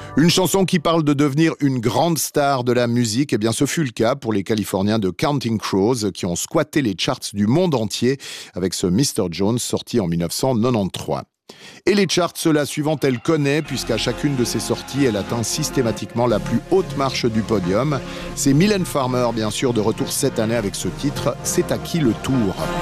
Une chanson qui parle de devenir une grande star de la musique, eh bien ce fut le cas pour les Californiens de Counting Crows qui ont squatté les charts du monde entier avec ce Mr. Jones sorti en 1993. Et les charts, la suivante, elle connaît, puisqu'à chacune de ses sorties, elle atteint systématiquement la plus haute marche du podium. C'est Mylène Farmer, bien sûr, de retour cette année avec ce titre « C'est à qui le tour ?»